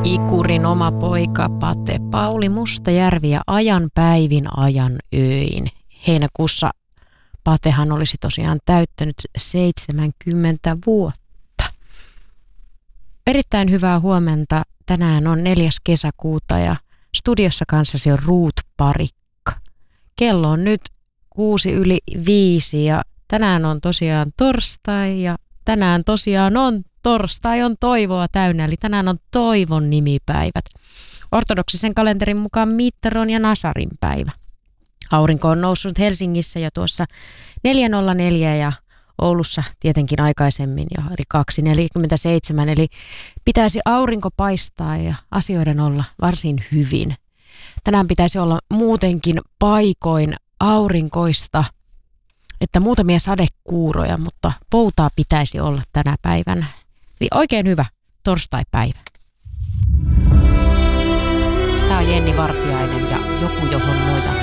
Ikurin oma poika Pate Pauli Mustajärvi ja ajan päivin ajan öin. Heinäkuussa Patehan olisi tosiaan täyttänyt 70 vuotta. Erittäin hyvää huomenta. Tänään on 4. kesäkuuta ja studiossa kanssasi on Ruut Parikka. Kello on nyt 6:05 ja tänään on tosiaan torstai ja tänään tosiaan on torstai on toivoa täynnä, eli tänään on toivon nimipäivät. Ortodoksisen kalenterin mukaan Mitteron ja Nasarin päivä. Aurinko on noussut Helsingissä jo tuossa 4:04 ja Oulussa tietenkin aikaisemmin jo, eli 2:47, eli pitäisi aurinko paistaa ja asioiden olla varsin hyvin. Tänään pitäisi olla muutenkin paikoin aurinkoista, että muutamia sadekuuroja, mutta poutaa pitäisi olla tänä päivänä. Eli oikein hyvä torstaipäivä. Tämä on Jenni Vartiainen ja Joku, johon nojat.